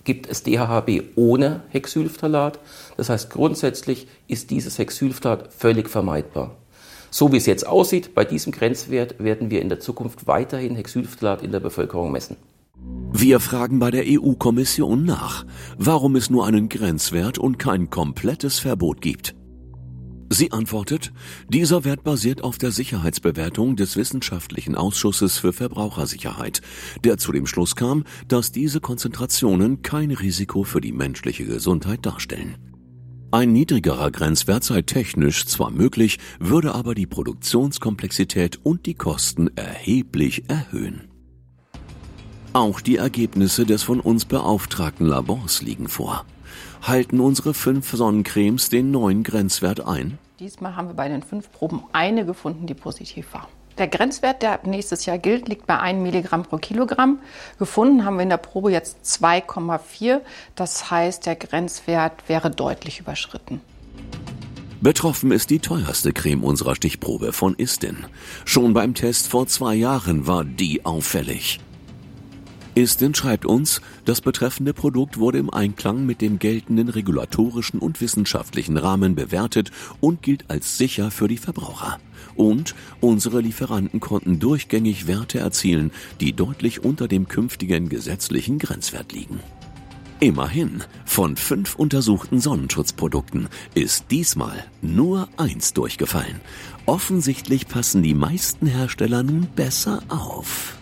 gibt es DHHB ohne Hexylphthalat. Das heißt, grundsätzlich ist dieses Hexylphthalat völlig vermeidbar. So wie es jetzt aussieht, bei diesem Grenzwert werden wir in der Zukunft weiterhin Hexylphthalat in der Bevölkerung messen. Wir fragen bei der EU-Kommission nach, warum es nur einen Grenzwert und kein komplettes Verbot gibt. Sie antwortet, dieser Wert basiert auf der Sicherheitsbewertung des Wissenschaftlichen Ausschusses für Verbrauchersicherheit, der zu dem Schluss kam, dass diese Konzentrationen kein Risiko für die menschliche Gesundheit darstellen. Ein niedrigerer Grenzwert sei technisch zwar möglich, würde aber die Produktionskomplexität und die Kosten erheblich erhöhen. Auch die Ergebnisse des von uns beauftragten Labors liegen vor. Halten unsere 5 Sonnencremes den neuen Grenzwert ein? Diesmal haben wir bei den 5 Proben eine gefunden, die positiv war. Der Grenzwert, der ab nächstes Jahr gilt, liegt bei 1 Milligramm pro Kilogramm. Gefunden haben wir in der Probe jetzt 2,4. Das heißt, der Grenzwert wäre deutlich überschritten. Betroffen ist die teuerste Creme unserer Stichprobe von Istin. Schon beim Test vor 2 Jahren war die auffällig. Istin schreibt uns, das betreffende Produkt wurde im Einklang mit dem geltenden regulatorischen und wissenschaftlichen Rahmen bewertet und gilt als sicher für die Verbraucher. Und unsere Lieferanten konnten durchgängig Werte erzielen, die deutlich unter dem künftigen gesetzlichen Grenzwert liegen. Immerhin, von 5 untersuchten Sonnenschutzprodukten ist diesmal nur 1 durchgefallen. Offensichtlich passen die meisten Hersteller nun besser auf.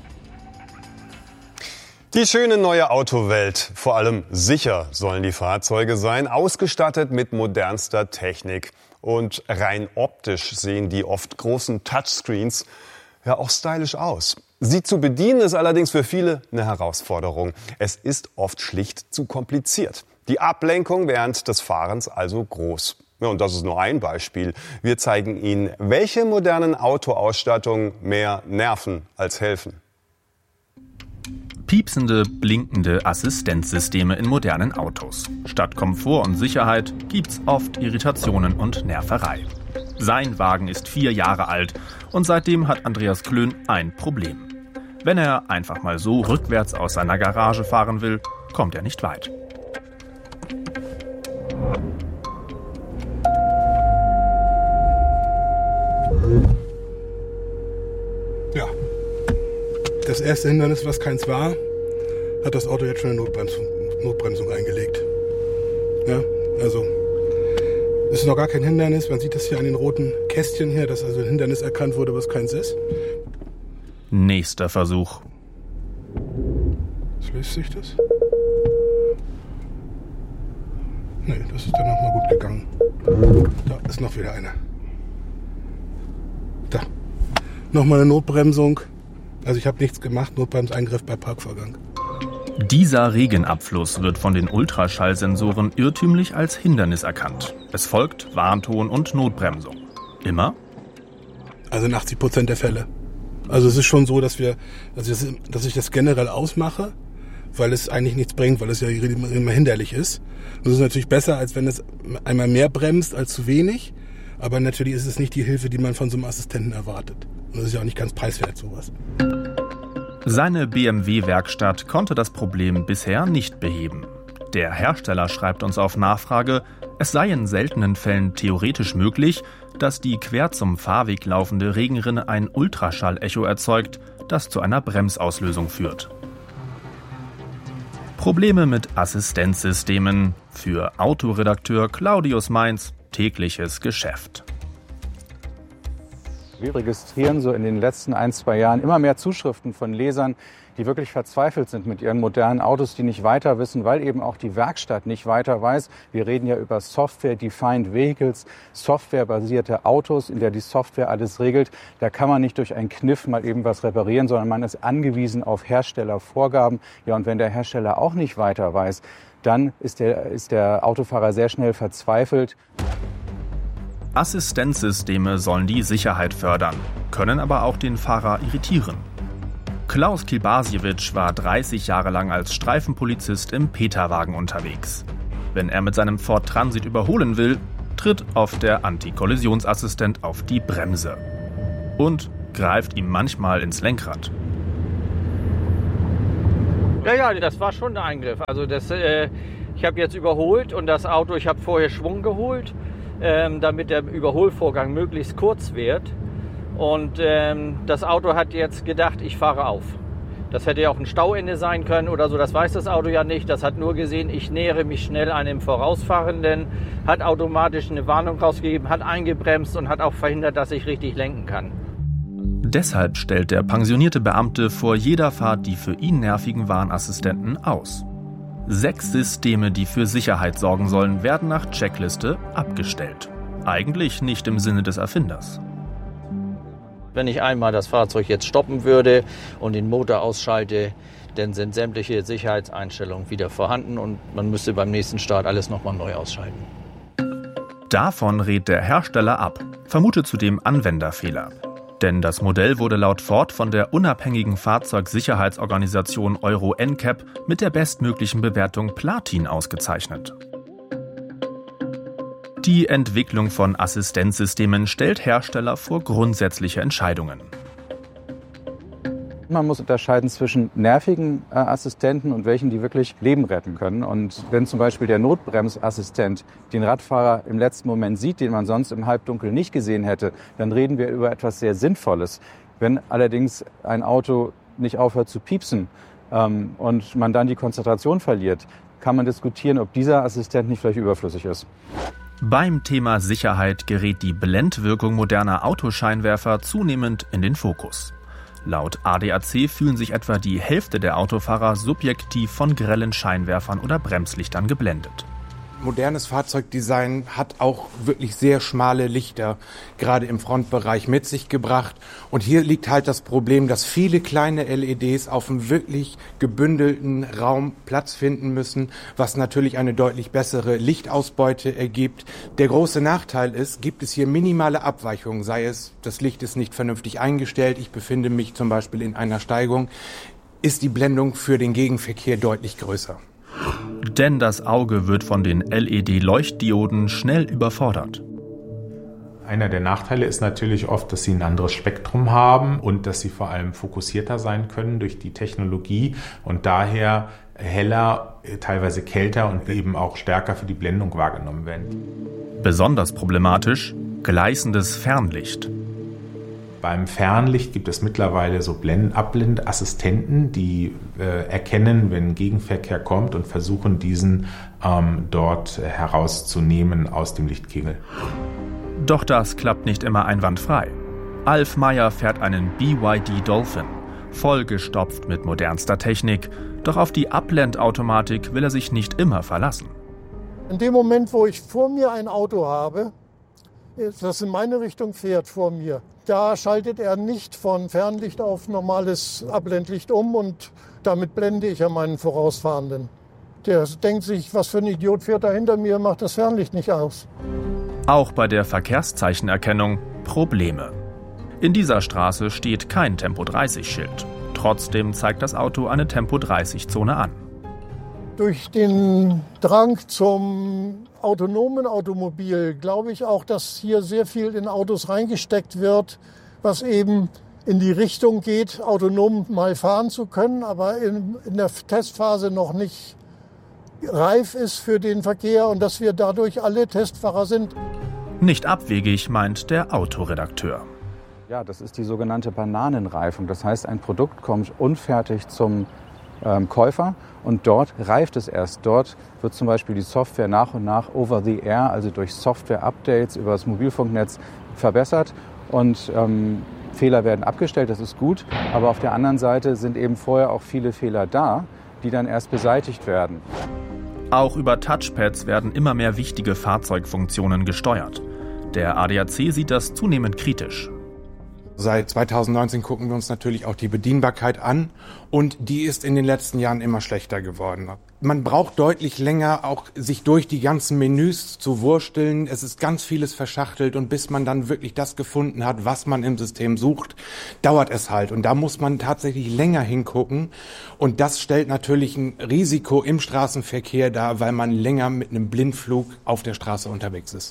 Die schöne neue Autowelt. Vor allem sicher sollen die Fahrzeuge sein, ausgestattet mit modernster Technik. Und rein optisch sehen die oft großen Touchscreens ja auch stylisch aus. Sie zu bedienen ist allerdings für viele eine Herausforderung. Es ist oft schlicht zu kompliziert. Die Ablenkung während des Fahrens also groß. Ja, und das ist nur ein Beispiel. Wir zeigen Ihnen, welche modernen Autoausstattungen mehr nerven als helfen. Piepsende, blinkende Assistenzsysteme in modernen Autos. Statt Komfort und Sicherheit gibt's oft Irritationen und Nerverei. Sein Wagen ist 4 Jahre alt und seitdem hat Andreas Klön ein Problem. Wenn er einfach mal so rückwärts aus seiner Garage fahren will, kommt er nicht weit. Ja. Das erste Hindernis, was keins war, hat das Auto jetzt schon eine Notbremsung eingelegt. Ja, also es ist noch gar kein Hindernis. Man sieht das hier an den roten Kästchen hier, dass also ein Hindernis erkannt wurde, was keins ist. Nächster Versuch. Löst sich das? Nee, das ist dann nochmal gut gegangen. Da ist noch wieder eine. Da. Nochmal eine Notbremsung. Also ich habe nichts gemacht, Notbremseingriff bei Parkvorgang. Dieser Regenabfluss wird von den Ultraschallsensoren irrtümlich als Hindernis erkannt. Es folgt Warnton und Notbremsung. Immer? Also in 80% der Fälle. Also es ist schon so, dass ich das generell ausmache, weil es eigentlich nichts bringt, weil es ja immer hinderlich ist. Und das ist natürlich besser, als wenn es einmal mehr bremst als zu wenig. Aber natürlich ist es nicht die Hilfe, die man von so einem Assistenten erwartet. Und das ist ja auch nicht ganz preiswert, sowas. Seine BMW-Werkstatt konnte das Problem bisher nicht beheben. Der Hersteller schreibt uns auf Nachfrage, es sei in seltenen Fällen theoretisch möglich, dass die quer zum Fahrweg laufende Regenrinne ein Ultraschall-Echo erzeugt, das zu einer Bremsauslösung führt. Probleme mit Assistenzsystemen. Für Autoredakteur Claudius Mainz tägliches Geschäft. Wir registrieren so in den letzten 1-2 Jahren immer mehr Zuschriften von Lesern, die wirklich verzweifelt sind mit ihren modernen Autos, die nicht weiter wissen, weil eben auch die Werkstatt nicht weiter weiß. Wir reden ja über Software-Defined Vehicles, softwarebasierte Autos, in der die Software alles regelt. Da kann man nicht durch einen Kniff mal eben was reparieren, sondern man ist angewiesen auf Herstellervorgaben. Ja, und wenn der Hersteller auch nicht weiter weiß, dann ist der Autofahrer sehr schnell verzweifelt. Assistenzsysteme sollen die Sicherheit fördern, können aber auch den Fahrer irritieren. Klaus Kilbasiewicz war 30 Jahre lang als Streifenpolizist im Peterwagen unterwegs. Wenn er mit seinem Ford Transit überholen will, tritt oft der Antikollisionsassistent auf die Bremse und greift ihm manchmal ins Lenkrad. Ja, das war schon ein Eingriff. Also ich habe jetzt überholt und das Auto, ich habe vorher Schwung geholt, damit der Überholvorgang möglichst kurz wird. Und das Auto hat jetzt gedacht, ich fahre auf. Das hätte ja auch ein Stauende sein können oder so, das weiß das Auto ja nicht. Das hat nur gesehen, ich nähere mich schnell einem Vorausfahrenden, hat automatisch eine Warnung rausgegeben, hat eingebremst und hat auch verhindert, dass ich richtig lenken kann. Deshalb stellt der pensionierte Beamte vor jeder Fahrt die für ihn nervigen Warnassistenten aus. 6 Systeme, die für Sicherheit sorgen sollen, werden nach Checkliste abgestellt. Eigentlich nicht im Sinne des Erfinders. Wenn ich einmal das Fahrzeug jetzt stoppen würde und den Motor ausschalte, dann sind sämtliche Sicherheitseinstellungen wieder vorhanden und man müsste beim nächsten Start alles nochmal neu ausschalten. Davon rät der Hersteller ab, vermutet zudem Anwenderfehler. Denn das Modell wurde laut Ford von der unabhängigen Fahrzeugsicherheitsorganisation Euro NCAP mit der bestmöglichen Bewertung Platin ausgezeichnet. Die Entwicklung von Assistenzsystemen stellt Hersteller vor grundsätzliche Entscheidungen. Man muss unterscheiden zwischen nervigen Assistenten und welchen, die wirklich Leben retten können. Und wenn zum Beispiel der Notbremsassistent den Radfahrer im letzten Moment sieht, den man sonst im Halbdunkel nicht gesehen hätte, dann reden wir über etwas sehr Sinnvolles. Wenn allerdings ein Auto nicht aufhört zu piepsen und man dann die Konzentration verliert, kann man diskutieren, ob dieser Assistent nicht vielleicht überflüssig ist. Beim Thema Sicherheit gerät die Blendwirkung moderner Autoscheinwerfer zunehmend in den Fokus. Laut ADAC fühlen sich etwa die Hälfte der Autofahrer subjektiv von grellen Scheinwerfern oder Bremslichtern geblendet. Modernes Fahrzeugdesign hat auch wirklich sehr schmale Lichter, gerade im Frontbereich, mit sich gebracht. Und hier liegt halt das Problem, dass viele kleine LEDs auf einem wirklich gebündelten Raum Platz finden müssen, was natürlich eine deutlich bessere Lichtausbeute ergibt. Der große Nachteil ist, gibt es hier minimale Abweichungen, sei es, das Licht ist nicht vernünftig eingestellt, ich befinde mich zum Beispiel in einer Steigung, ist die Blendung für den Gegenverkehr deutlich größer. Denn das Auge wird von den LED-Leuchtdioden schnell überfordert. Einer der Nachteile ist natürlich oft, dass sie ein anderes Spektrum haben und dass sie vor allem fokussierter sein können durch die Technologie und daher heller, teilweise kälter und eben auch stärker für die Blendung wahrgenommen werden. Besonders problematisch gleißendes Fernlicht. Beim Fernlicht gibt es mittlerweile so Abblendassistenten, die erkennen, wenn Gegenverkehr kommt und versuchen, diesen dort herauszunehmen aus dem Lichtkegel. Doch das klappt nicht immer einwandfrei. Alf Meyer fährt einen BYD Dolphin, vollgestopft mit modernster Technik, doch auf die Abblendautomatik will er sich nicht immer verlassen. In dem Moment, wo ich vor mir ein Auto habe, das in meine Richtung fährt vor mir, da schaltet er nicht von Fernlicht auf normales Abblendlicht um und damit blende ich ja meinen Vorausfahrenden. Der denkt sich, was für ein Idiot fährt da hinter mir, macht das Fernlicht nicht aus. Auch bei der Verkehrszeichenerkennung Probleme. In dieser Straße steht kein Tempo-30-Schild. Trotzdem zeigt das Auto eine Tempo-30-Zone an. Durch den Drang zum autonomen Automobil glaube ich auch, dass hier sehr viel in Autos reingesteckt wird, was eben in die Richtung geht, autonom mal fahren zu können, aber in der Testphase noch nicht reif ist für den Verkehr und dass wir dadurch alle Testfahrer sind. Nicht abwegig, meint der Autoredakteur. Ja, das ist die sogenannte Bananenreifung. Das heißt, ein Produkt kommt unfertig zum Käufer und dort reift es erst. Dort wird zum Beispiel die Software nach und nach over the air, also durch Software-Updates über das Mobilfunknetz verbessert und Fehler werden abgestellt, das ist gut. Aber auf der anderen Seite sind eben vorher auch viele Fehler da, die dann erst beseitigt werden. Auch über Touchpads werden immer mehr wichtige Fahrzeugfunktionen gesteuert. Der ADAC sieht das zunehmend kritisch. Seit 2019 gucken wir uns natürlich auch die Bedienbarkeit an und die ist in den letzten Jahren immer schlechter geworden. Man braucht deutlich länger, auch sich durch die ganzen Menüs zu wursteln. Es ist ganz vieles verschachtelt und bis man dann wirklich das gefunden hat, was man im System sucht, dauert es halt. Und da muss man tatsächlich länger hingucken und das stellt natürlich ein Risiko im Straßenverkehr dar, weil man länger mit einem Blindflug auf der Straße unterwegs ist.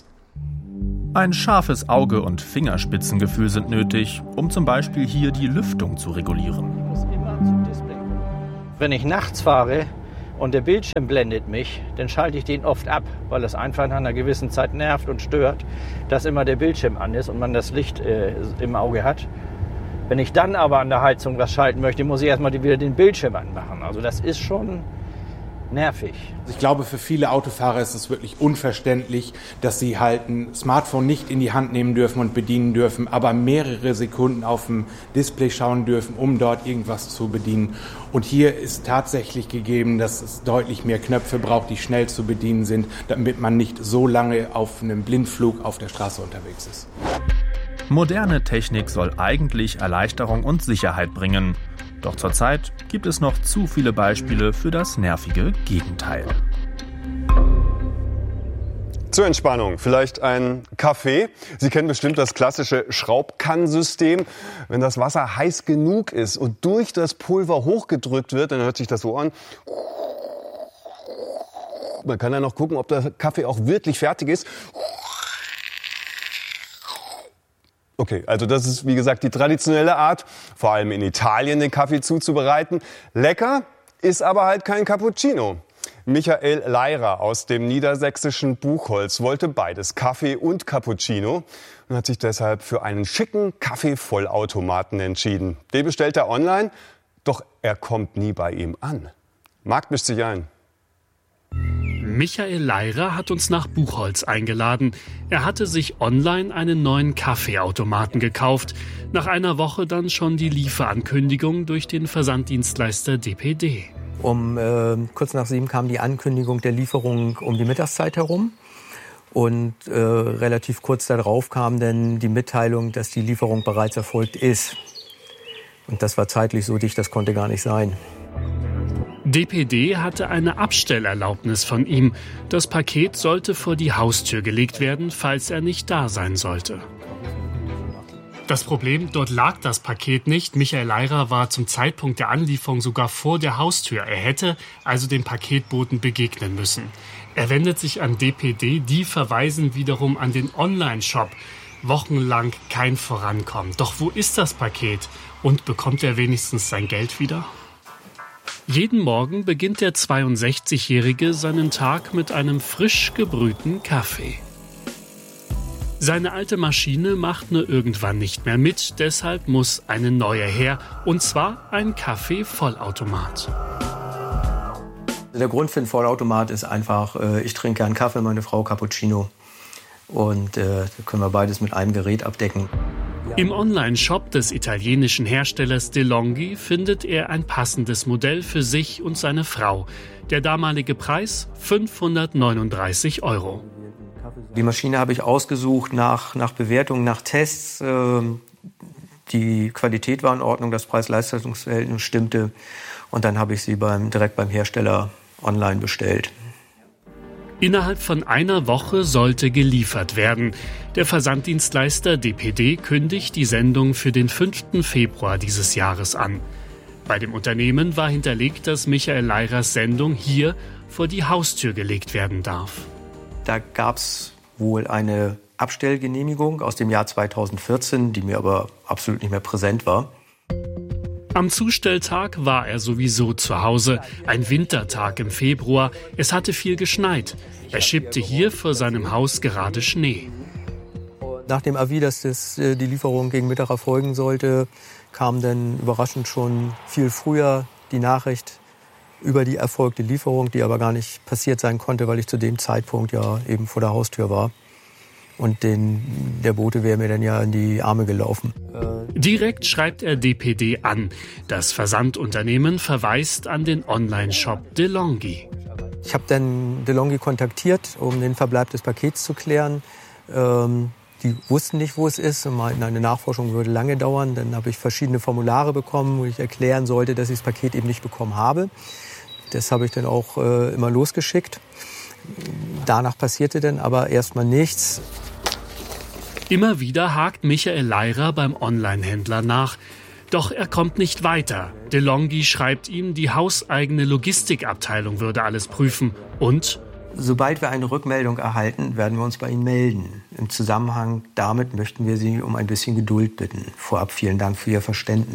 Ein scharfes Auge und Fingerspitzengefühl sind nötig, um zum Beispiel hier die Lüftung zu regulieren. Wenn ich nachts fahre und der Bildschirm blendet mich, dann schalte ich den oft ab, weil es einfach nach einer gewissen Zeit nervt und stört, dass immer der Bildschirm an ist und man das Licht im Auge hat. Wenn ich dann aber an der Heizung was schalten möchte, muss ich erstmal wieder den Bildschirm anmachen. Also das ist schon nervig. Ich glaube, für viele Autofahrer ist es wirklich unverständlich, dass sie halt ein Smartphone nicht in die Hand nehmen dürfen und bedienen dürfen, aber mehrere Sekunden auf dem Display schauen dürfen, um dort irgendwas zu bedienen. Und hier ist tatsächlich gegeben, dass es deutlich mehr Knöpfe braucht, die schnell zu bedienen sind, damit man nicht so lange auf einem Blindflug auf der Straße unterwegs ist. Moderne Technik soll eigentlich Erleichterung und Sicherheit bringen. Doch zurzeit gibt es noch zu viele Beispiele für das nervige Gegenteil. Zur Entspannung vielleicht ein Kaffee. Sie kennen bestimmt das klassische Schraubkannensystem. Wenn das Wasser heiß genug ist und durch das Pulver hochgedrückt wird, dann hört sich das so an. Man kann dann noch gucken, ob der Kaffee auch wirklich fertig ist. Okay, also das ist, wie gesagt, die traditionelle Art, vor allem in Italien den Kaffee zuzubereiten. Lecker ist aber halt kein Cappuccino. Michael Leirer aus dem niedersächsischen Buchholz wollte beides, Kaffee und Cappuccino, und hat sich deshalb für einen schicken Kaffeevollautomaten entschieden. Den bestellt er online, doch er kommt nie bei ihm an. Marc mischt sich ein. Michael Leirer hat uns nach Buchholz eingeladen. Er hatte sich online einen neuen Kaffeeautomaten gekauft. Nach einer Woche dann schon die Lieferankündigung durch den Versanddienstleister DPD. Kurz nach 7 kam die Ankündigung der Lieferung um die Mittagszeit herum. Und relativ kurz darauf kam dann die Mitteilung, dass die Lieferung bereits erfolgt ist. Und das war zeitlich so dicht, das konnte gar nicht sein. DPD hatte eine Abstellerlaubnis von ihm. Das Paket sollte vor die Haustür gelegt werden, falls er nicht da sein sollte. Das Problem, dort lag das Paket nicht. Michael Leirer war zum Zeitpunkt der Anlieferung sogar vor der Haustür. Er hätte also dem Paketboten begegnen müssen. Er wendet sich an DPD, die verweisen wiederum an den Online-Shop. Wochenlang kein Vorankommen. Doch wo ist das Paket? Und bekommt er wenigstens sein Geld wieder? Jeden Morgen beginnt der 62-Jährige seinen Tag mit einem frisch gebrühten Kaffee. Seine alte Maschine macht nur irgendwann nicht mehr mit, deshalb muss eine neue her, und zwar ein Kaffee-Vollautomat. Der Grund für einen Vollautomat ist einfach, ich trinke einen Kaffee, meine Frau Cappuccino, und da können wir beides mit einem Gerät abdecken. Im Online-Shop des italienischen Herstellers DeLonghi findet er ein passendes Modell für sich und seine Frau. Der damalige Preis 539 €. Die Maschine habe ich ausgesucht nach Bewertung, nach Tests. Die Qualität war in Ordnung, das Preis-Leistungs-Verhältnis stimmte. Und dann habe ich sie direkt beim Hersteller online bestellt. Innerhalb von einer Woche sollte geliefert werden. Der Versanddienstleister DPD kündigt die Sendung für den 5. Februar dieses Jahres an. Bei dem Unternehmen war hinterlegt, dass Michael Leirers Sendung hier vor die Haustür gelegt werden darf. Da gab es wohl eine Abstellgenehmigung aus dem Jahr 2014, die mir aber absolut nicht mehr präsent war. Am Zustelltag war er sowieso zu Hause. Ein Wintertag im Februar. Es hatte viel geschneit. Er schippte hier vor seinem Haus gerade Schnee. Nach dem Avis, dass die Lieferung gegen Mittag erfolgen sollte, kam dann überraschend schon viel früher die Nachricht über die erfolgte Lieferung, die aber gar nicht passiert sein konnte, weil ich zu dem Zeitpunkt ja eben vor der Haustür war. Und der Bote wäre mir dann ja in die Arme gelaufen. Direkt schreibt er DPD an. Das Versandunternehmen verweist an den Online-Shop DeLonghi. Ich habe dann DeLonghi kontaktiert, um den Verbleib des Pakets zu klären. Die wussten nicht, wo es ist und meinten, eine Nachforschung würde lange dauern. Dann habe ich verschiedene Formulare bekommen, wo ich erklären sollte, dass ich das Paket eben nicht bekommen habe. Das habe ich dann auch immer losgeschickt. Danach passierte dann aber erstmal nichts. Immer wieder hakt Michael Leirer beim Online-Händler nach. Doch er kommt nicht weiter. DeLonghi schreibt ihm, die hauseigene Logistikabteilung würde alles prüfen. Und? Sobald wir eine Rückmeldung erhalten, werden wir uns bei Ihnen melden. Im Zusammenhang damit möchten wir Sie um ein bisschen Geduld bitten. Vorab vielen Dank für Ihr Verständnis.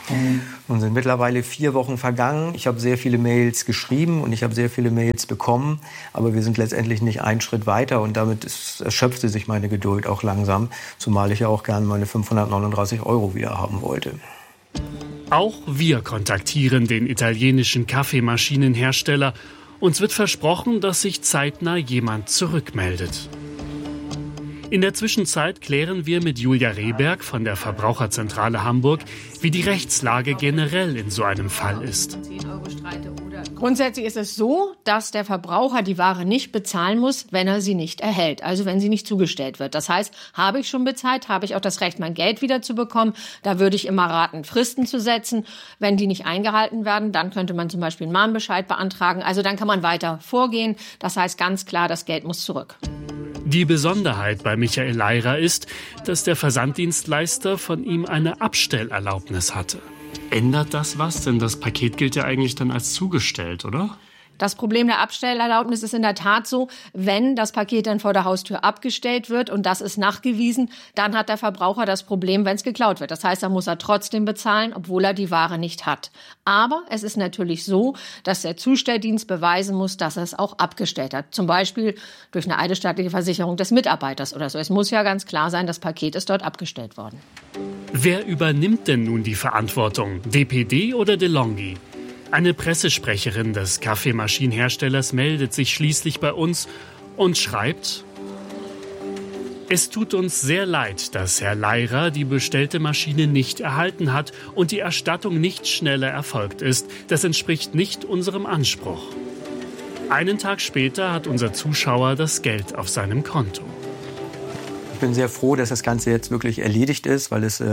Nun sind mittlerweile 4 Wochen vergangen. Ich habe sehr viele Mails geschrieben und ich habe sehr viele Mails bekommen. Aber wir sind letztendlich nicht einen Schritt weiter und damit erschöpfte sich meine Geduld auch langsam. Zumal ich ja auch gerne meine 539 € wieder haben wollte. Auch wir kontaktieren den italienischen Kaffeemaschinenhersteller. Uns wird versprochen, dass sich zeitnah jemand zurückmeldet. In der Zwischenzeit klären wir mit Julia Rehberg von der Verbraucherzentrale Hamburg, wie die Rechtslage generell in so einem Fall ist. Grundsätzlich ist es so, dass der Verbraucher die Ware nicht bezahlen muss, wenn er sie nicht erhält, also wenn sie nicht zugestellt wird. Das heißt, habe ich schon bezahlt, habe ich auch das Recht, mein Geld wieder zu bekommen. Da würde ich immer raten, Fristen zu setzen. Wenn die nicht eingehalten werden, dann könnte man zum Beispiel einen Mahnbescheid beantragen. Also dann kann man weiter vorgehen. Das heißt ganz klar, das Geld muss zurück. Die Besonderheit bei Michael Leirer ist, dass der Versanddienstleister von ihm eine Abstellerlaubnis hatte. Ändert das was? Denn das Paket gilt ja eigentlich dann als zugestellt, oder? Das Problem der Abstellerlaubnis ist in der Tat so, wenn das Paket dann vor der Haustür abgestellt wird und das ist nachgewiesen, dann hat der Verbraucher das Problem, wenn es geklaut wird. Das heißt, dann muss er trotzdem bezahlen, obwohl er die Ware nicht hat. Aber es ist natürlich so, dass der Zustelldienst beweisen muss, dass er es auch abgestellt hat. Zum Beispiel durch eine eidesstattliche Versicherung des Mitarbeiters oder so. Es muss ja ganz klar sein, das Paket ist dort abgestellt worden. Wer übernimmt denn nun die Verantwortung? DPD oder DeLonghi? Eine Pressesprecherin des Kaffeemaschinenherstellers meldet sich schließlich bei uns und schreibt: Es tut uns sehr leid, dass Herr Leirer die bestellte Maschine nicht erhalten hat und die Erstattung nicht schneller erfolgt ist. Das entspricht nicht unserem Anspruch. Einen Tag später hat unser Zuschauer das Geld auf seinem Konto. Ich bin sehr froh, dass das Ganze jetzt wirklich erledigt ist, weil es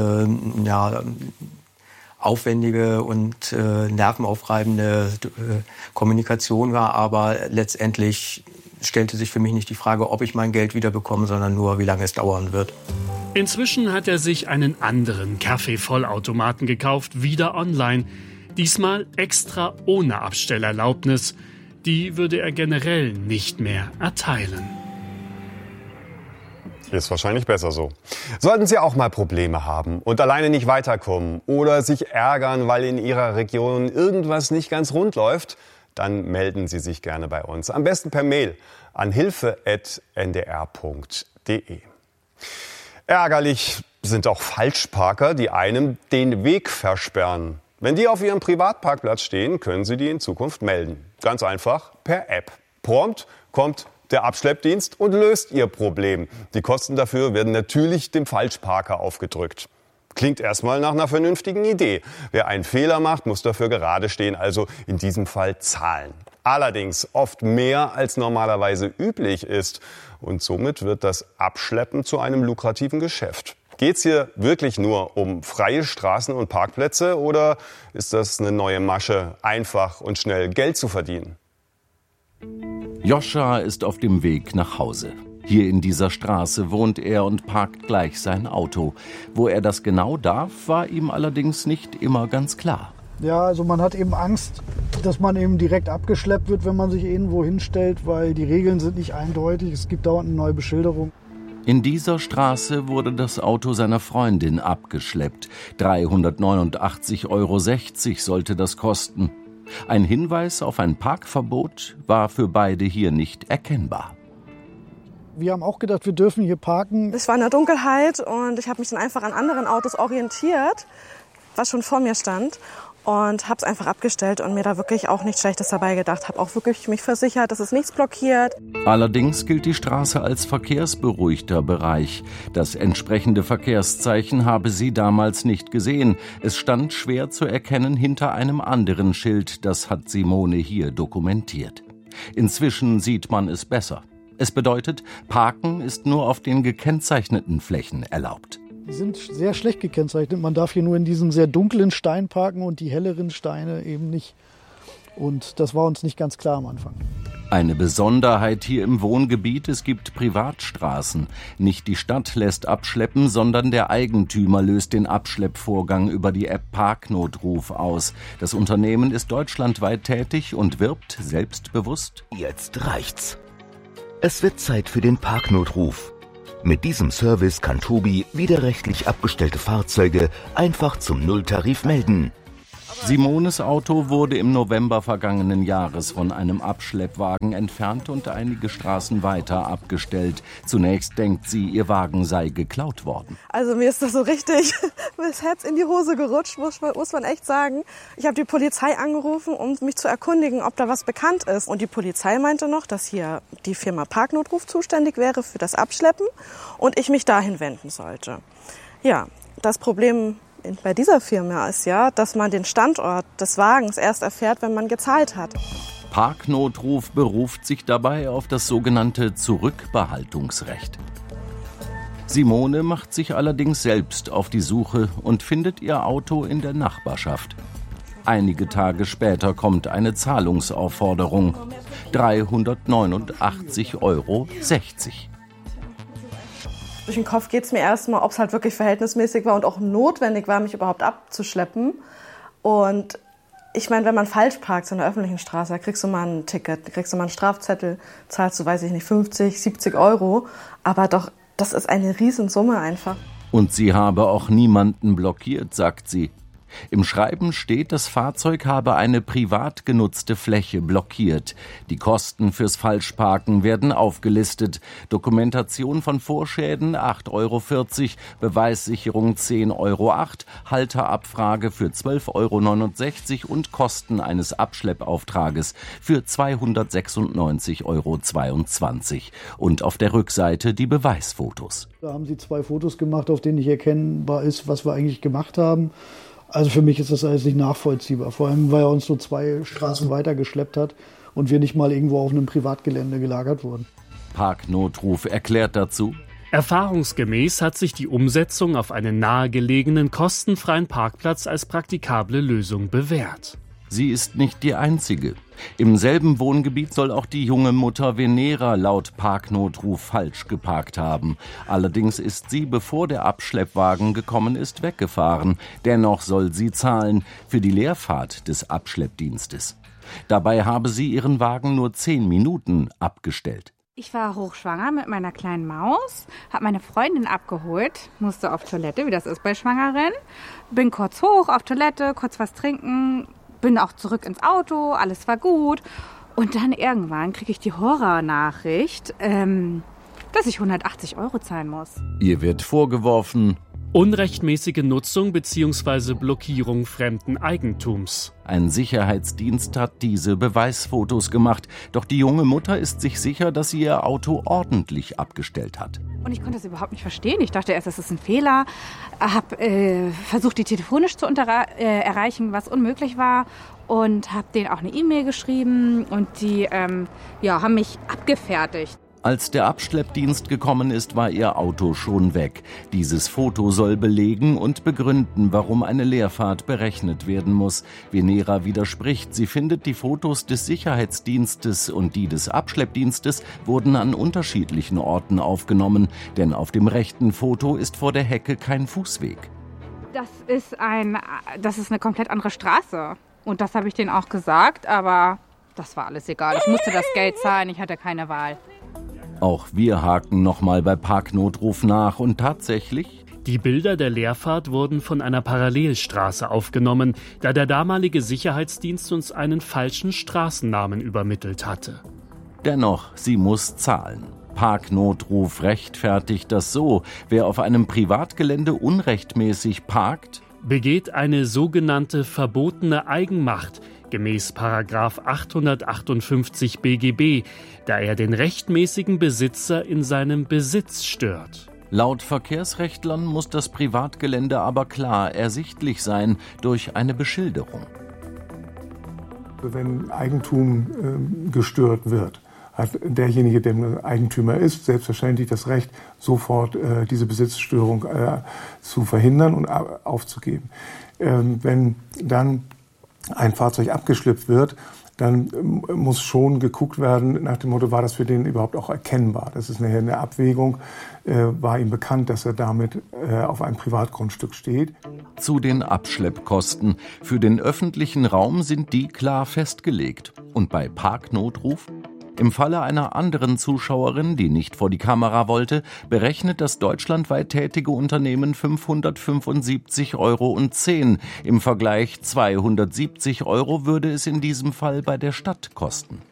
aufwendige und nervenaufreibende Kommunikation war. Aber letztendlich stellte sich für mich nicht die Frage, ob ich mein Geld wiederbekomme, sondern nur, wie lange es dauern wird. Inzwischen hat er sich einen anderen Kaffeevollautomaten gekauft, wieder online. Diesmal extra ohne Abstellerlaubnis. Die würde er generell nicht mehr erteilen. Ist wahrscheinlich besser so. Sollten Sie auch mal Probleme haben und alleine nicht weiterkommen oder sich ärgern, weil in Ihrer Region irgendwas nicht ganz rund läuft, dann melden Sie sich gerne bei uns. Am besten per Mail an hilfe@ndr.de. Ärgerlich sind auch Falschparker, die einem den Weg versperren. Wenn die auf Ihrem Privatparkplatz stehen, können Sie die in Zukunft melden. Ganz einfach per App. Prompt kommt der Abschleppdienst und löst Ihr Problem. Die Kosten dafür werden natürlich dem Falschparker aufgedrückt. Klingt erstmal nach einer vernünftigen Idee. Wer einen Fehler macht, muss dafür gerade stehen, also in diesem Fall zahlen. Allerdings oft mehr als normalerweise üblich ist. Und somit wird das Abschleppen zu einem lukrativen Geschäft. Geht's hier wirklich nur um freie Straßen und Parkplätze oder ist das eine neue Masche, einfach und schnell Geld zu verdienen? Joscha ist auf dem Weg nach Hause. Hier in dieser Straße wohnt er und parkt gleich sein Auto. Wo er das genau darf, war ihm allerdings nicht immer ganz klar. Ja, also man hat eben Angst, dass man eben direkt abgeschleppt wird, wenn man sich irgendwo hinstellt, weil die Regeln sind nicht eindeutig. Es gibt dauernd eine neue Beschilderung. In dieser Straße wurde das Auto seiner Freundin abgeschleppt. 389,60 € sollte das kosten. Ein Hinweis auf ein Parkverbot war für beide hier nicht erkennbar. Wir haben auch gedacht, wir dürfen hier parken. Es war in der Dunkelheit und ich habe mich dann einfach an anderen Autos orientiert, was schon vor mir stand. Und habe es einfach abgestellt und mir da wirklich auch nichts Schlechtes dabei gedacht. Habe auch wirklich mich versichert, dass es nichts blockiert. Allerdings gilt die Straße als verkehrsberuhigter Bereich. Das entsprechende Verkehrszeichen habe sie damals nicht gesehen. Es stand schwer zu erkennen hinter einem anderen Schild. Das hat Simone hier dokumentiert. Inzwischen sieht man es besser. Es bedeutet, Parken ist nur auf den gekennzeichneten Flächen erlaubt. Die sind sehr schlecht gekennzeichnet. Man darf hier nur in diesem sehr dunklen Stein parken und die helleren Steine eben nicht. Und das war uns nicht ganz klar am Anfang. Eine Besonderheit hier im Wohngebiet: Es gibt Privatstraßen. Nicht die Stadt lässt abschleppen, sondern der Eigentümer löst den Abschleppvorgang über die App Parknotruf aus. Das Unternehmen ist deutschlandweit tätig und wirbt selbstbewusst: Jetzt reicht's. Es wird Zeit für den Parknotruf. Mit diesem Service kann Tobi widerrechtlich abgestellte Fahrzeuge einfach zum Nulltarif melden. Simones Auto wurde im November vergangenen Jahres von einem Abschleppwagen entfernt und einige Straßen weiter abgestellt. Zunächst denkt sie, ihr Wagen sei geklaut worden. Also mir ist das so richtig das Herz in die Hose gerutscht, muss man echt sagen. Ich habe die Polizei angerufen, um mich zu erkundigen, ob da was bekannt ist. Und die Polizei meinte noch, dass hier die Firma Parknotruf zuständig wäre für das Abschleppen und ich mich dahin wenden sollte. Ja, das Problem bei dieser Firma ist ja, dass man den Standort des Wagens erst erfährt, wenn man gezahlt hat. Parknotruf beruft sich dabei auf das sogenannte Zurückbehaltungsrecht. Simone macht sich allerdings selbst auf die Suche und findet ihr Auto in der Nachbarschaft. Einige Tage später kommt eine Zahlungsaufforderung. 389,60 €. Durch den Kopf geht es mir erstmal, ob es halt wirklich verhältnismäßig war und auch notwendig war, mich überhaupt abzuschleppen. Und ich meine, wenn man falsch parkt in der öffentlichen Straße, da kriegst du mal ein Ticket, kriegst du mal einen Strafzettel, zahlst du, weiß ich nicht, 50, 70 €. Aber doch, das ist eine Riesensumme einfach. Und sie habe auch niemanden blockiert, sagt sie. Im Schreiben steht, das Fahrzeug habe eine privat genutzte Fläche blockiert. Die Kosten fürs Falschparken werden aufgelistet. Dokumentation von Vorschäden 8,40 €, Beweissicherung 10,08 €, Halterabfrage für 12,69 € und Kosten eines Abschleppauftrages für 296,22 € Und auf der Rückseite die Beweisfotos. Da haben sie 2 Fotos gemacht, auf denen nicht erkennbar ist, was wir eigentlich gemacht haben. Also für mich ist das alles nicht nachvollziehbar. Vor allem, weil er uns so 2 Straßen weiter geschleppt hat und wir nicht mal irgendwo auf einem Privatgelände gelagert wurden. Parknotruf erklärt dazu: Erfahrungsgemäß hat sich die Umsetzung auf einen nahegelegenen kostenfreien Parkplatz als praktikable Lösung bewährt. Sie ist nicht die einzige. Im selben Wohngebiet soll auch die junge Mutter Venera laut Parknotruf falsch geparkt haben. Allerdings ist sie, bevor der Abschleppwagen gekommen ist, weggefahren. Dennoch soll sie zahlen für die Leerfahrt des Abschleppdienstes. Dabei habe sie ihren Wagen nur 10 Minuten abgestellt. Ich war hochschwanger mit meiner kleinen Maus, habe meine Freundin abgeholt, musste auf Toilette, wie das ist bei Schwangeren. Bin kurz hoch auf Toilette, kurz was trinken, bin auch zurück ins Auto, alles war gut. Und dann irgendwann kriege ich die Horrornachricht, dass ich 180 € zahlen muss. Ihr wird vorgeworfen: unrechtmäßige Nutzung bzw. Blockierung fremden Eigentums. Ein Sicherheitsdienst hat diese Beweisfotos gemacht. Doch die junge Mutter ist sich sicher, dass sie ihr Auto ordentlich abgestellt hat. Und ich konnte das überhaupt nicht verstehen. Ich dachte erst, das ist ein Fehler. Habe versucht, die telefonisch zu erreichen, was unmöglich war. Und habe denen auch eine E-Mail geschrieben. Und die haben mich abgefertigt. Als der Abschleppdienst gekommen ist, war ihr Auto schon weg. Dieses Foto soll belegen und begründen, warum eine Leerfahrt berechnet werden muss. Venera widerspricht. Sie findet, die Fotos des Sicherheitsdienstes und die des Abschleppdienstes wurden an unterschiedlichen Orten aufgenommen. Denn auf dem rechten Foto ist vor der Hecke kein Fußweg. Das ist eine komplett andere Straße. Und das habe ich denen auch gesagt, aber das war alles egal. Ich musste das Geld zahlen, ich hatte keine Wahl. Auch wir haken nochmal bei Parknotruf nach und tatsächlich: Die Bilder der Leerfahrt wurden von einer Parallelstraße aufgenommen, da der damalige Sicherheitsdienst uns einen falschen Straßennamen übermittelt hatte. Dennoch, sie muss zahlen. Parknotruf rechtfertigt das so: Wer auf einem Privatgelände unrechtmäßig parkt, begeht eine sogenannte verbotene Eigenmacht, gemäß § 858 BGB, da er den rechtmäßigen Besitzer in seinem Besitz stört. Laut Verkehrsrechtlern muss das Privatgelände aber klar ersichtlich sein durch eine Beschilderung. Wenn Eigentum gestört wird, hat derjenige, der Eigentümer ist, selbstverständlich das Recht, sofort diese Besitzstörung zu verhindern und aufzugeben. Wenn dann ein Fahrzeug abgeschleppt wird, dann muss schon geguckt werden nach dem Motto, war das für den überhaupt auch erkennbar? Das ist nachher eine Abwägung. War ihm bekannt, dass er damit auf einem Privatgrundstück steht. Zu den Abschleppkosten. Für den öffentlichen Raum sind die klar festgelegt. Und bei Parknotruf? Im Falle einer anderen Zuschauerin, die nicht vor die Kamera wollte, berechnet das deutschlandweit tätige Unternehmen 575,10 €. Im Vergleich 270 € würde es in diesem Fall bei der Stadt kosten.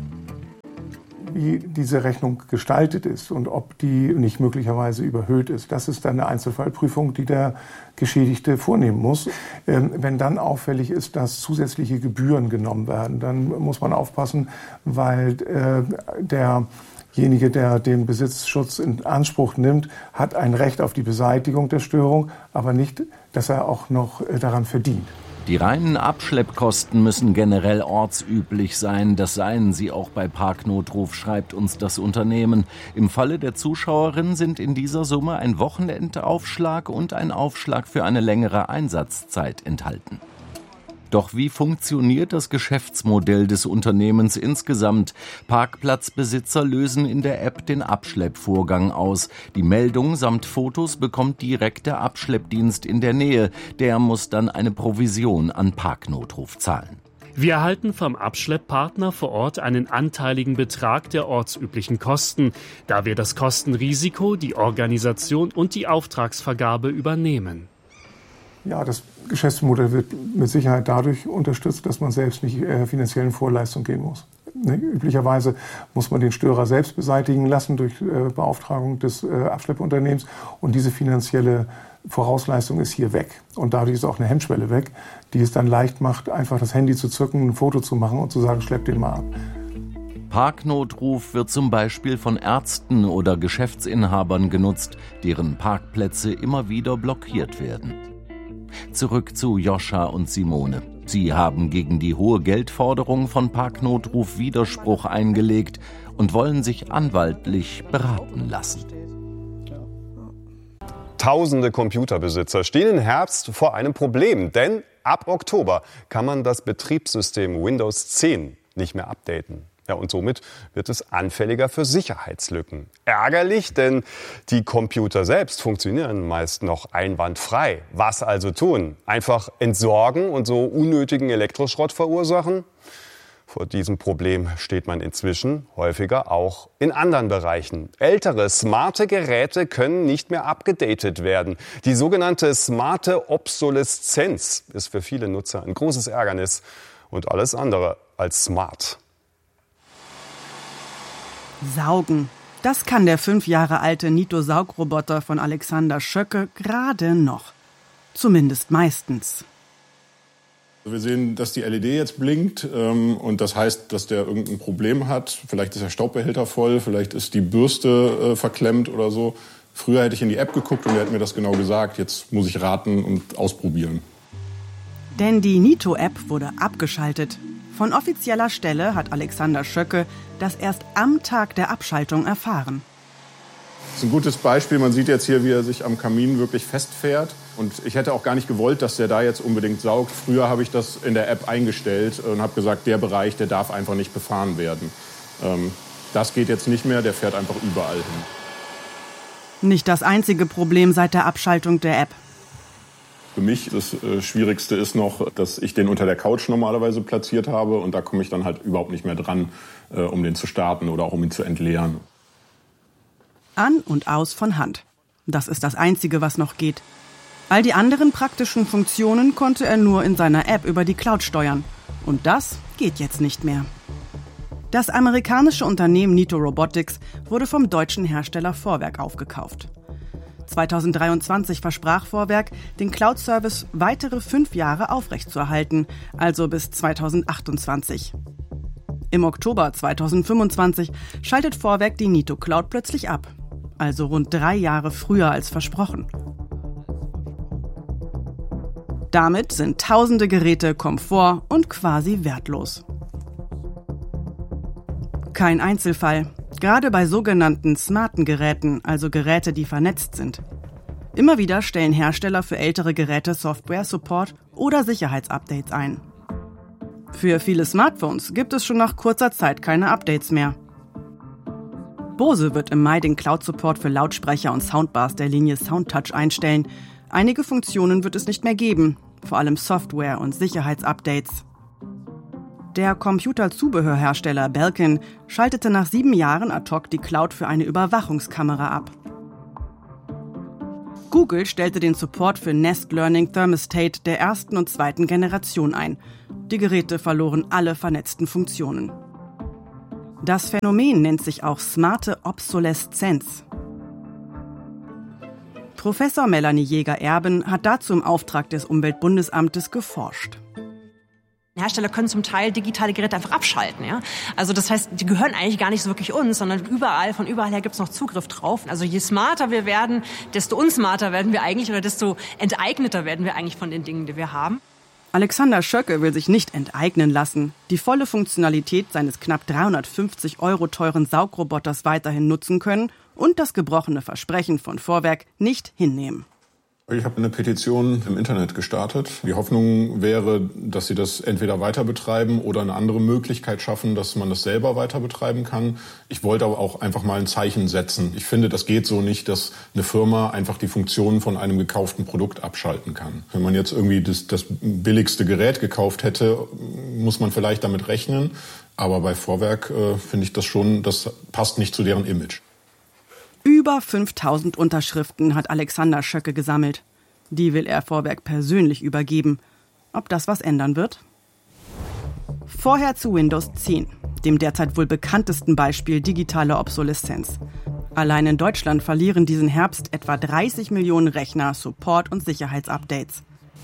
Wie diese Rechnung gestaltet ist und ob die nicht möglicherweise überhöht ist, das ist dann eine Einzelfallprüfung, die der Geschädigte vornehmen muss. Wenn dann auffällig ist, dass zusätzliche Gebühren genommen werden, dann muss man aufpassen, weil derjenige, der den Besitzschutz in Anspruch nimmt, hat ein Recht auf die Beseitigung der Störung, aber nicht, dass er auch noch daran verdient. Die reinen Abschleppkosten müssen generell ortsüblich sein. Das seien sie auch bei Parknotruf, schreibt uns das Unternehmen. Im Falle der Zuschauerin sind in dieser Summe ein Wochenendaufschlag und ein Aufschlag für eine längere Einsatzzeit enthalten. Doch wie funktioniert das Geschäftsmodell des Unternehmens insgesamt? Parkplatzbesitzer lösen in der App den Abschleppvorgang aus. Die Meldung samt Fotos bekommt direkt der Abschleppdienst in der Nähe. Der muss dann eine Provision an Parknotruf zahlen. Wir erhalten vom Abschlepppartner vor Ort einen anteiligen Betrag der ortsüblichen Kosten, da wir das Kostenrisiko, die Organisation und die Auftragsvergabe übernehmen. Ja, das Geschäftsmodell wird mit Sicherheit dadurch unterstützt, dass man selbst nicht finanziellen Vorleistung gehen muss. Üblicherweise muss man den Störer selbst beseitigen lassen durch Beauftragung des Abschleppunternehmens und diese finanzielle Vorausleistung ist hier weg. Und dadurch ist auch eine Hemmschwelle weg, die es dann leicht macht, einfach das Handy zu zücken, ein Foto zu machen und zu sagen, schlepp den mal ab. Parknotruf wird zum Beispiel von Ärzten oder Geschäftsinhabern genutzt, deren Parkplätze immer wieder blockiert werden. Zurück zu Joscha und Simone. Sie haben gegen die hohe Geldforderung von Parknotruf Widerspruch eingelegt und wollen sich anwaltlich beraten lassen. Tausende Computerbesitzer stehen im Herbst vor einem Problem, denn ab Oktober kann man das Betriebssystem Windows 10 nicht mehr updaten. Ja, und somit wird es anfälliger für Sicherheitslücken. Ärgerlich, denn die Computer selbst funktionieren meist noch einwandfrei. Was also tun? Einfach entsorgen und so unnötigen Elektroschrott verursachen? Vor diesem Problem steht man inzwischen häufiger auch in anderen Bereichen. Ältere, smarte Geräte können nicht mehr abgedatet werden. Die sogenannte smarte Obsoleszenz ist für viele Nutzer ein großes Ärgernis und alles andere als smart. Saugen. Das kann der 5 Jahre alte Nito-Saugroboter von Alexander Schöcke gerade noch. Zumindest meistens. Wir sehen, dass die LED jetzt blinkt und das heißt, dass der irgendein Problem hat. Vielleicht ist der Staubbehälter voll, vielleicht ist die Bürste verklemmt oder so. Früher hätte ich in die App geguckt und er hat mir das genau gesagt. Jetzt muss ich raten und ausprobieren. Denn die Nito-App wurde abgeschaltet. Von offizieller Stelle hat Alexander Schöcke das erst am Tag der Abschaltung erfahren. Das ist ein gutes Beispiel. Man sieht jetzt hier, wie er sich am Kamin wirklich festfährt. Und ich hätte auch gar nicht gewollt, dass der da jetzt unbedingt saugt. Früher habe ich das in der App eingestellt und habe gesagt, der Bereich, der darf einfach nicht befahren werden. Das geht jetzt nicht mehr, der fährt einfach überall hin. Nicht das einzige Problem seit der Abschaltung der App. Für mich das Schwierigste ist noch, dass ich den unter der Couch normalerweise platziert habe und da komme ich dann halt überhaupt nicht mehr dran, um den zu starten oder auch um ihn zu entleeren. An und aus von Hand. Das ist das Einzige, was noch geht. All die anderen praktischen Funktionen konnte er nur in seiner App über die Cloud steuern. Und das geht jetzt nicht mehr. Das amerikanische Unternehmen Nito Robotics wurde vom deutschen Hersteller Vorwerk aufgekauft. 2023 versprach Vorwerk, den Cloud-Service weitere 5 Jahre aufrechtzuerhalten, also bis 2028. Im Oktober 2025 schaltet Vorwerk die Nito Cloud plötzlich ab, also rund 3 Jahre früher als versprochen. Damit sind tausende Geräte Komfort und quasi wertlos. Kein Einzelfall. Gerade bei sogenannten smarten Geräten, also Geräte, die vernetzt sind. Immer wieder stellen Hersteller für ältere Geräte Software-Support oder Sicherheitsupdates ein. Für viele Smartphones gibt es schon nach kurzer Zeit keine Updates mehr. Bose wird im Mai den Cloud-Support für Lautsprecher und Soundbars der Linie SoundTouch einstellen. Einige Funktionen wird es nicht mehr geben, vor allem Software- und Sicherheitsupdates. Der Computerzubehörhersteller Belkin schaltete nach 7 Jahren ad hoc die Cloud für eine Überwachungskamera ab. Google stellte den Support für Nest Learning Thermostat der 1. und 2. Generation ein. Die Geräte verloren alle vernetzten Funktionen. Das Phänomen nennt sich auch smarte Obsoleszenz. Professor Melanie Jäger-Erben hat dazu im Auftrag des Umweltbundesamtes geforscht. Hersteller können zum Teil digitale Geräte einfach abschalten. Ja? Also das heißt, die gehören eigentlich gar nicht so wirklich uns, sondern von überall her gibt es noch Zugriff drauf. Also je smarter wir werden, desto unsmarter werden wir eigentlich oder desto enteigneter werden wir eigentlich von den Dingen, die wir haben. Alexander Schöcke will sich nicht enteignen lassen, die volle Funktionalität seines knapp 350 € teuren Saugroboters weiterhin nutzen können und das gebrochene Versprechen von Vorwerk nicht hinnehmen. Ich habe eine Petition im Internet gestartet. Die Hoffnung wäre, dass sie das entweder weiter betreiben oder eine andere Möglichkeit schaffen, dass man das selber weiter betreiben kann. Ich wollte aber auch einfach mal ein Zeichen setzen. Ich finde, das geht so nicht, dass eine Firma einfach die Funktionen von einem gekauften Produkt abschalten kann. Wenn man jetzt irgendwie das billigste Gerät gekauft hätte, muss man vielleicht damit rechnen. Aber bei Vorwerk finde ich das schon, das passt nicht zu deren Image. Über 5000 Unterschriften hat Alexander Schöcke gesammelt. Die will er Vorwerk persönlich übergeben. Ob das was ändern wird? Vorher zu Windows 10, dem derzeit wohl bekanntesten Beispiel digitaler Obsoleszenz. Allein in Deutschland verlieren diesen Herbst etwa 30 Millionen Rechner Support- und Sicherheitsupdates.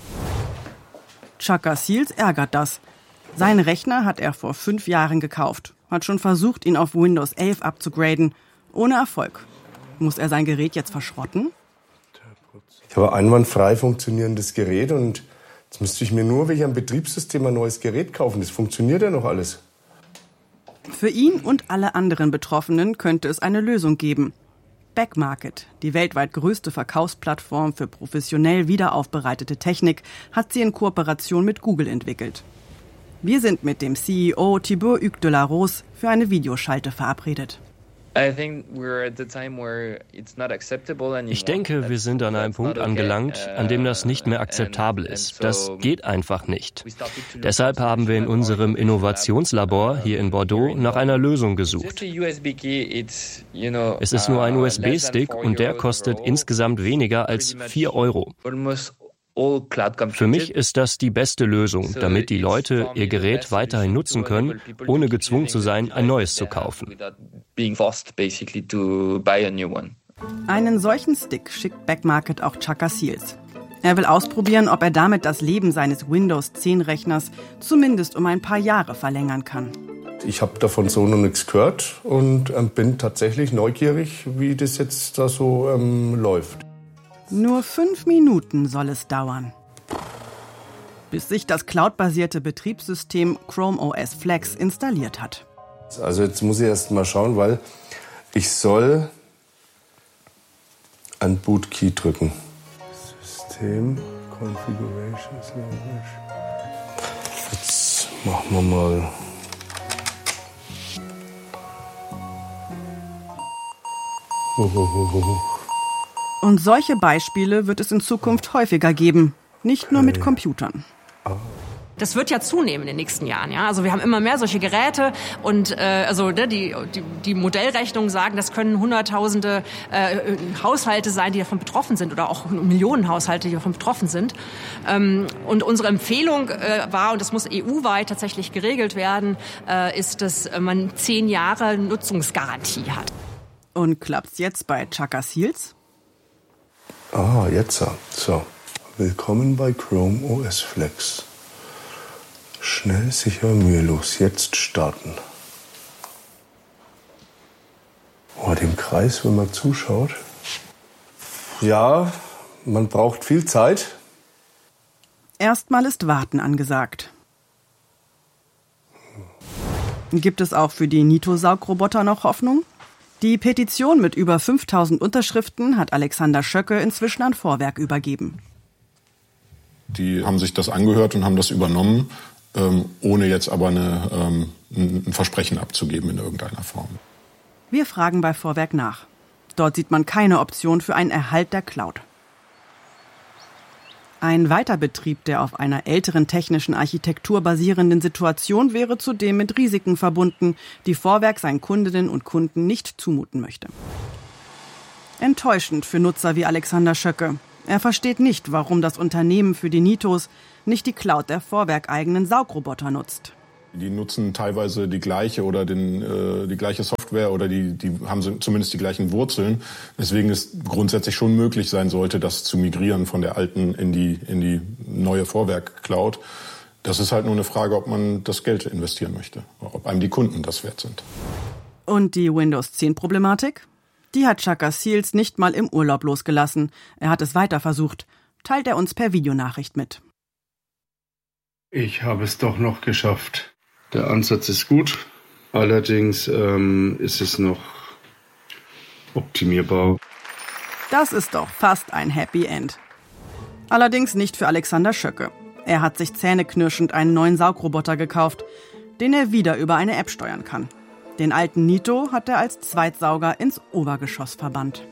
Chaka Seals ärgert das. Seinen Rechner hat er vor 5 Jahren gekauft, hat schon versucht, ihn auf Windows 11 abzugraden, ohne Erfolg. Muss er sein Gerät jetzt verschrotten? Ich habe ein einwandfrei funktionierendes Gerät und jetzt müsste ich mir nur wegen einem Betriebssystem ein neues Gerät kaufen. Das funktioniert ja noch alles. Für ihn und alle anderen Betroffenen könnte es eine Lösung geben. Backmarket, die weltweit größte Verkaufsplattform für professionell wiederaufbereitete Technik, hat sie in Kooperation mit Google entwickelt. Wir sind mit dem CEO Thibaut Hugues de la Rose für eine Videoschalte verabredet. Ich denke, wir sind an einem Punkt angelangt, an dem das nicht mehr akzeptabel ist. Das geht einfach nicht. Deshalb haben wir in unserem Innovationslabor hier in Bordeaux nach einer Lösung gesucht. Es ist nur ein USB-Stick und der kostet insgesamt weniger als 4 €. Für mich ist das die beste Lösung, damit die Leute ihr Gerät weiterhin nutzen können, ohne gezwungen zu sein, ein neues zu kaufen. Einen solchen Stick schickt Backmarket auch Chaka Seals. Er will ausprobieren, ob er damit das Leben seines Windows 10 Rechners zumindest um ein paar Jahre verlängern kann. Ich habe davon so noch nichts gehört und bin tatsächlich neugierig, wie das jetzt da so läuft. Nur 5 Minuten soll es dauern, bis sich das cloudbasierte Betriebssystem Chrome OS Flex installiert hat. Also jetzt muss ich erst mal schauen, weil ich soll ein Bootkey drücken. System Configurations Language. Jetzt machen wir mal. Und solche Beispiele wird es in Zukunft häufiger geben, nicht nur mit Computern. Das wird ja zunehmen in den nächsten Jahren. Ja? Also wir haben immer mehr solche Geräte und die Modellrechnungen sagen, das können Hunderttausende Haushalte sein, die davon betroffen sind oder auch Millionen Haushalte, die davon betroffen sind. Und unsere Empfehlung war, und das muss EU-weit tatsächlich geregelt werden, ist, dass man 10 Jahre Nutzungsgarantie hat. Und klappt's jetzt bei Chaka Seals? Ah, jetzt so. Willkommen bei Chrome OS Flex. Schnell, sicher, mühelos. Jetzt starten. Oh, dem Kreis, wenn man zuschaut. Ja, man braucht viel Zeit. Erstmal ist Warten angesagt. Gibt es auch für die Nito-Saugroboter noch Hoffnung? Die Petition mit über 5000 Unterschriften hat Alexander Schöcke inzwischen an Vorwerk übergeben. Die haben sich das angehört und haben das übernommen, ohne jetzt aber ein Versprechen abzugeben in irgendeiner Form. Wir fragen bei Vorwerk nach. Dort sieht man keine Option für einen Erhalt der Cloud. Ein Weiterbetrieb der auf einer älteren technischen Architektur basierenden Situation wäre zudem mit Risiken verbunden, die Vorwerk seinen Kundinnen und Kunden nicht zumuten möchte. Enttäuschend für Nutzer wie Alexander Schöcke. Er versteht nicht, warum das Unternehmen für die Nitos nicht die Cloud der Vorwerk-eigenen Saugroboter nutzt. Die nutzen teilweise die gleiche oder die gleiche Software oder die haben zumindest die gleichen Wurzeln. Deswegen es grundsätzlich schon möglich sein sollte, das zu migrieren von der alten in die neue Vorwerk-Cloud. Das ist halt nur eine Frage, ob man das Geld investieren möchte, ob einem die Kunden das wert sind. Und die Windows 10-Problematik? Die hat Chaka Seals nicht mal im Urlaub losgelassen. Er hat es weiter versucht. Teilt er uns per Videonachricht mit. Ich habe es doch noch geschafft. Der Ansatz ist gut, allerdings ist es noch optimierbar. Das ist doch fast ein Happy End. Allerdings nicht für Alexander Schöcke. Er hat sich zähneknirschend einen neuen Saugroboter gekauft, den er wieder über eine App steuern kann. Den alten Nito hat er als Zweitsauger ins Obergeschoss verbannt.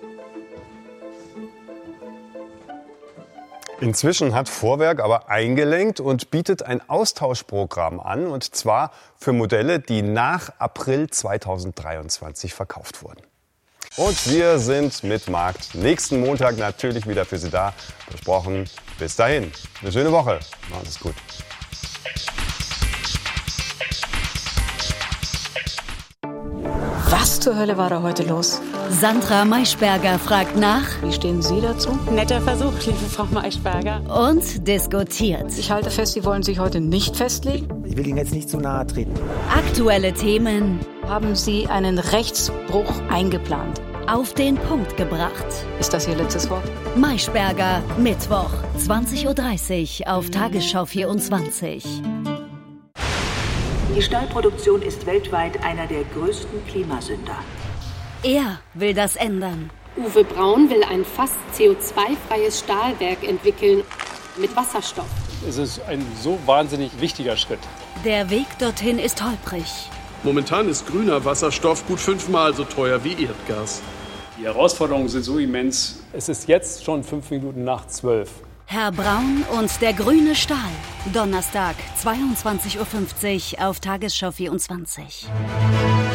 Inzwischen hat Vorwerk aber eingelenkt und bietet ein Austauschprogramm an, und zwar für Modelle, die nach April 2023 verkauft wurden. Und wir sind mit Markt nächsten Montag natürlich wieder für Sie da. Versprochen, bis dahin. Eine schöne Woche. Machen Sie es gut. Was zur Hölle war da heute los? Sandra Maischberger fragt nach. Wie stehen Sie dazu? Netter Versuch, liebe Frau Maischberger. Und diskutiert. Ich halte fest, Sie wollen sich heute nicht festlegen. Ich will Ihnen jetzt nicht zu nahe treten. Aktuelle Themen. Haben Sie einen Rechtsbruch eingeplant? Auf den Punkt gebracht. Ist das Ihr letztes Wort? Maischberger, Mittwoch, 20.30 Uhr auf Tagesschau 24. Die Stahlproduktion ist weltweit einer der größten Klimasünder. Er will das ändern. Uwe Braun will ein fast CO2-freies Stahlwerk entwickeln mit Wasserstoff. Es ist ein so wahnsinnig wichtiger Schritt. Der Weg dorthin ist holprig. Momentan ist grüner Wasserstoff gut 5-mal so teuer wie Erdgas. Die Herausforderungen sind so immens. Es ist jetzt schon 5 Minuten nach 12. Herr Braun und der grüne Stahl. Donnerstag, 22.50 Uhr auf Tagesschau 24.